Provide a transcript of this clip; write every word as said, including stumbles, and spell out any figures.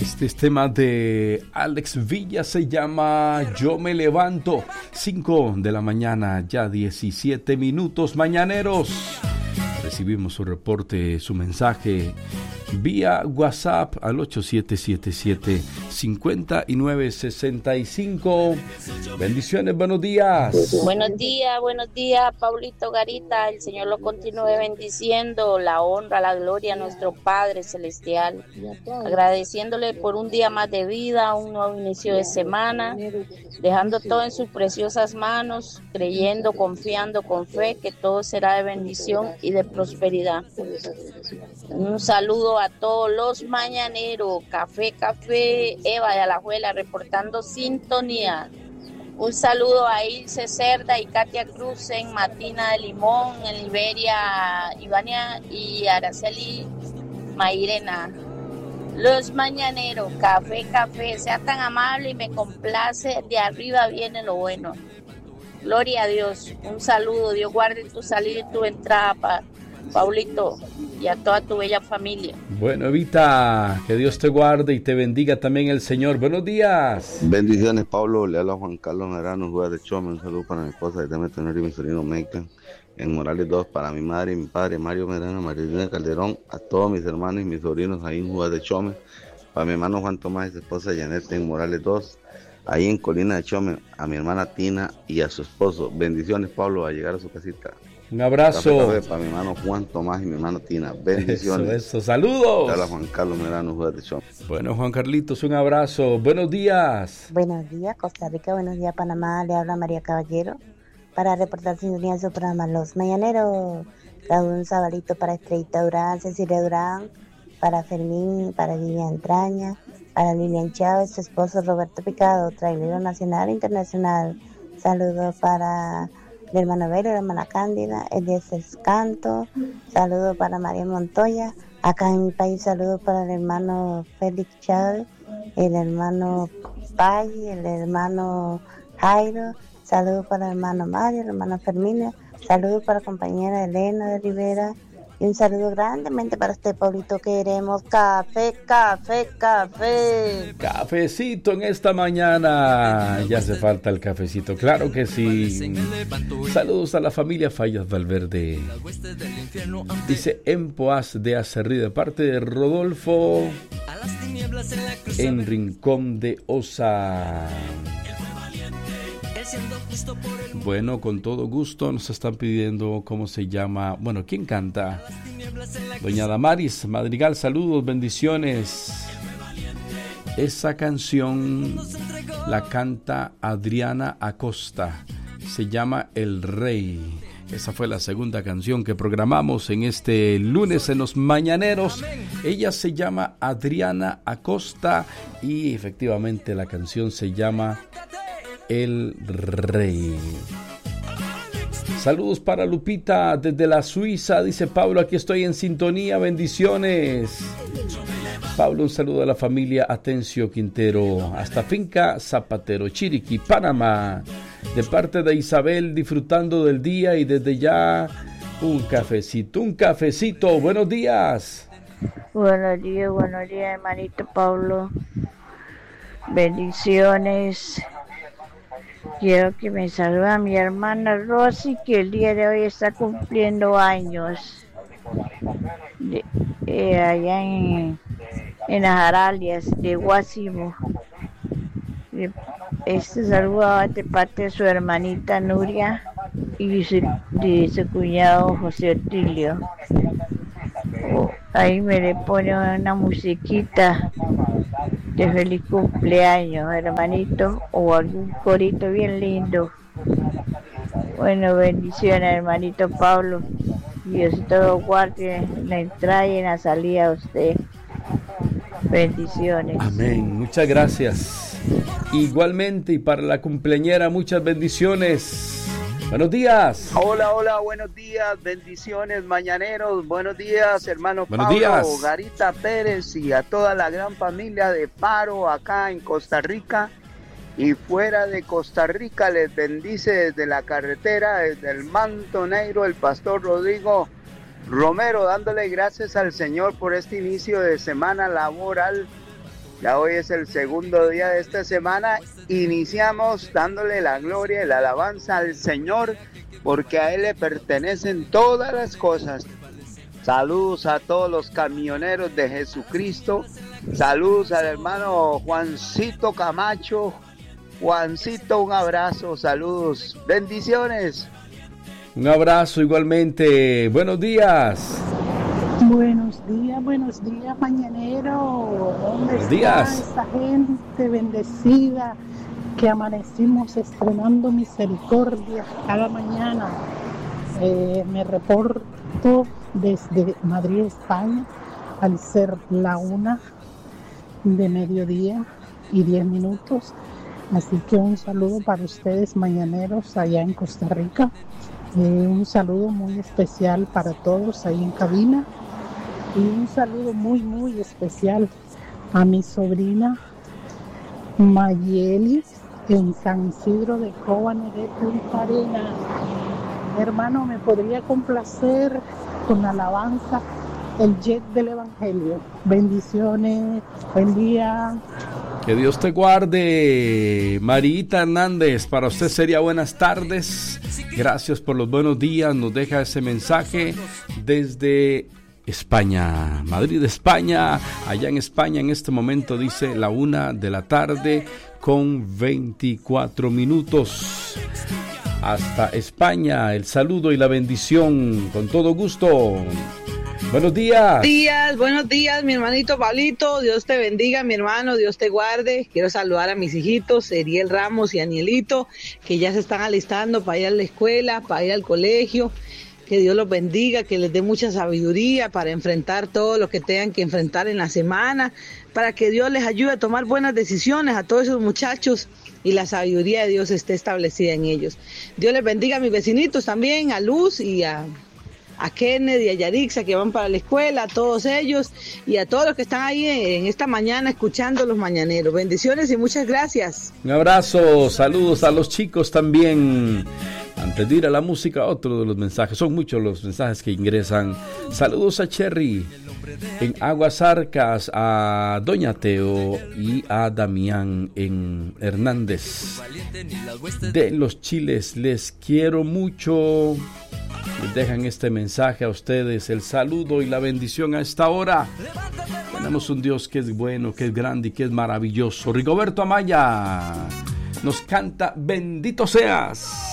Este es tema de Alex Villa, se llama Yo me levanto. cinco de la mañana, ya diecisiete minutos mañaneros. Recibimos su reporte, su mensaje vía WhatsApp al ocho siete siete siete, cinco nueve seis cinco. Bendiciones, buenos días. Buenos días, buenos días, Paulito Garita. El Señor lo continúe bendiciendo, la honra, la gloria a nuestro Padre Celestial. Agradeciéndole por un día más de vida, un nuevo inicio de semana, dejando todo en sus preciosas manos, creyendo, confiando con fe que todo será de bendición y de prosperidad. Un saludo a todos los mañaneros, Café, Café, Eva de Alajuela reportando sintonía. Un saludo a Ilse Cerda y Katia Cruz en Matina de Limón, en Liberia, Ivania y Araceli Mairena. Los mañaneros, Café, Café, sea tan amable y me complace, de arriba viene lo bueno. Gloria a Dios, un saludo, Dios guarde tu salida y tu entrada, pa, Paulito, y a toda tu bella familia. Bueno, Evita, que Dios te guarde y te bendiga también el Señor. Buenos días. Bendiciones, Pablo. Le habla Juan Carlos Merano, juez de Chome. Un saludo para mi esposa, de Tener y mi sobrino Meca. En Morales dos, para mi madre y mi padre, Mario Merano, Marilena Calderón, a todos mis hermanos y mis sobrinos ahí en Juez de Chome. Para mi hermano Juan Tomás y su esposa Janet en Morales dos. Ahí en Colina de Chome, a mi hermana Tina y a su esposo. Bendiciones, Pablo, a llegar a su casita. Un abrazo. Café, café, para mi hermano Juan Tomás y mi hermana Tina. Bendiciones. Eso, eso. Saludos. Hola, Juan Carlos Merano, juez de Chome. Bueno, Juan Carlitos, un abrazo. Buenos días. Buenos días, Costa Rica. Buenos días, Panamá. Le habla María Caballero para reportar sintonía en su programa Los Mañaneros. Un sabalito para Estrellita Durán, Cecilia Durán, para Fermín, para Vivian Entraña, para Lilian Chávez, su esposo Roberto Picado, trailero nacional e internacional. Saludos para el hermano Vero, la hermana Cándida, Elías Escanto. Saludos para María Montoya. Acá en mi país, saludos para el hermano Félix Chávez, el hermano Pay, el hermano Jairo. Saludos para el hermano Mario, el hermano Fermina. Saludos para la compañera Elena de Rivera. Y un saludo grandemente para este Paulito. Queremos café, café, café. Cafecito en esta mañana. Ya hace falta el cafecito, claro que sí. Saludos a la familia Fallas Valverde. Dice Empoaz de Acerrí, de parte de Rodolfo, en Rincón de Osa. Bueno, con todo gusto nos están pidiendo cómo se llama, bueno, ¿quién canta? Doña Damaris Madrigal, saludos, bendiciones. Esa canción la canta Adriana Acosta, se llama El Rey. Esa fue la segunda canción que programamos en este lunes en los Mañaneros. Ella se llama Adriana Acosta y efectivamente la canción se llama El Rey. Saludos para Lupita desde la Suiza, dice Pablo, aquí estoy en sintonía, bendiciones. Pablo, un saludo a la familia Atencio Quintero, hasta Finca Zapatero, Chiriquí, Panamá, de parte de Isabel, disfrutando del día y desde ya un cafecito, un cafecito, buenos días. Buenos días, buenos días, hermanito Pablo, bendiciones. Quiero que me salude a mi hermana Rosy, que el día de hoy está cumpliendo años, de, eh, allá en, en las Aralias de Guásimo. Este saludo de parte de su hermanita Nuria y su, de su cuñado José Otilio. Oh, ahí me le pone una musiquita de feliz cumpleaños, hermanito, o algún corito bien lindo. Bueno, bendiciones, hermanito Pablo. Diosito lo guarde en la entrada y en la salida a usted. Bendiciones. Amén, muchas gracias. Igualmente, y para la cumpleañera, muchas bendiciones. Buenos días. Hola, hola, buenos días, bendiciones mañaneros, buenos días hermano buenos Pablo, días. Garita Pérez y a toda la gran familia de Paro acá en Costa Rica y fuera de Costa Rica. Les bendice desde la carretera, desde el Manto Negro, el pastor Rodrigo Romero, dándole gracias al Señor por este inicio de semana laboral Ya hoy es el segundo día de esta semana. Iniciamos dándole la gloria y la alabanza al Señor, porque a Él le pertenecen todas las cosas. Saludos a todos los camioneros de Jesucristo. Saludos al hermano Juancito Camacho. Juancito, un abrazo, saludos, bendiciones. Un abrazo igualmente. Buenos días. Buenos días, buenos días, mañanero. ¿Dónde buenos está días. esa gente bendecida que amanecimos estrenando misericordia cada mañana? Eh, me reporto desde Madrid, España, al ser la una de mediodía y diez minutos. Así que un saludo para ustedes, mañaneros, allá en Costa Rica. Eh, un saludo muy especial para todos ahí en cabina. Y un saludo muy, muy especial a mi sobrina Mayeli en San Isidro de Cóbane de Punta Arenas. Hermano, ¿me podría complacer con la alabanza El Jet del Evangelio? Bendiciones, buen día. Que Dios te guarde. Marita Hernández, para usted sería buenas tardes. Gracias por los buenos días. Nos deja ese mensaje desde España, Madrid, España. Allá en España en este momento dice la una de la tarde con veinticuatro minutos. Hasta España, el saludo y la bendición con todo gusto. Buenos días. Buenos días, buenos días, mi hermanito Pablito. Dios te bendiga, mi hermano, Dios te guarde. Quiero saludar a mis hijitos, Eriel Ramos y Anielito, que ya se están alistando para ir a la escuela, para ir al colegio. Que Dios los bendiga, que les dé mucha sabiduría para enfrentar todo lo que tengan que enfrentar en la semana, para que Dios les ayude a tomar buenas decisiones a todos esos muchachos y la sabiduría de Dios esté establecida en ellos. Dios les bendiga a mis vecinitos también, a Luz y a... a Kennedy y a Yarixa que van para la escuela, a todos ellos y a todos los que están ahí en esta mañana escuchando los mañaneros. Bendiciones y muchas gracias. Un abrazo, saludos a los chicos también. Antes de ir a la música, otro de los mensajes, son muchos los mensajes que ingresan. Saludos a Cherry en Aguas Arcas, a Doña Teo y a Damián en Hernández de Los Chiles. Les quiero mucho. Les dejan este mensaje a ustedes, el saludo y la bendición a esta hora. Tenemos un Dios que es bueno, que es grande y que es maravilloso. Rigoberto Amaya nos canta Bendito Seas.